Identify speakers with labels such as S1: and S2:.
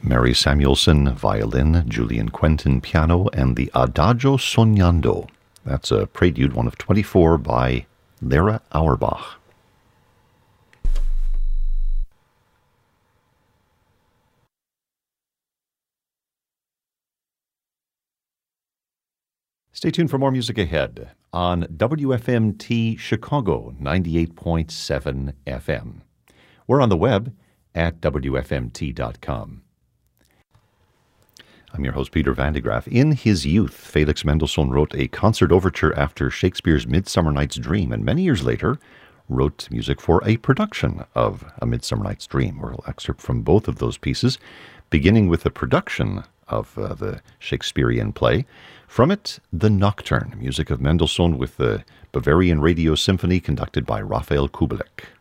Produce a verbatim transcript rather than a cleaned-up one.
S1: Mary Samuelson, violin, Julian Quentin, piano, and the Adagio Sognando. That's a prelude, one of twenty-four, by Lara Auerbach. Stay tuned for more music ahead on W F M T Chicago, ninety-eight point seven F M. We're on the web at W F M T dot com. I'm your host, Peter Van de Graaff. In his youth, Felix Mendelssohn wrote a concert overture after Shakespeare's Midsummer Night's Dream, and many years later wrote music for a production of A Midsummer Night's Dream. We'll excerpt from both of those pieces, beginning with the production of uh, the Shakespearean play. From it, The Nocturne, music of Mendelssohn with the Bavarian Radio Symphony conducted by Raphael Kubelik.